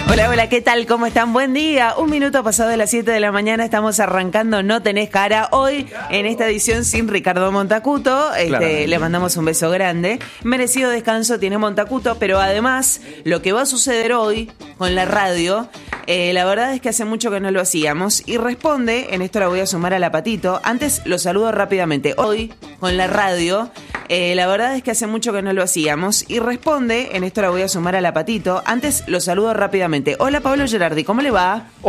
Hola, hola, ¿qué tal? ¿Cómo están? Buen día. Un minuto pasado de las 7 de la mañana estamos arrancando No Tenés Cara. Hoy, en esta edición sin Ricardo Montacuto, le mandamos un beso grande. Merecido descanso tiene Montacuto, pero además, lo que va a suceder hoy con la radio, la verdad es que hace mucho que no lo hacíamos. Y responde, en esto la voy a sumar a la Patito. Antes lo saludo rápidamente. Hoy, con la radio, la verdad es que hace mucho que no lo hacíamos. Y responde, en esto la voy a sumar a la Patito. Antes lo saludo rápidamente. Hola, Pablo Gerardi, ¿cómo le va?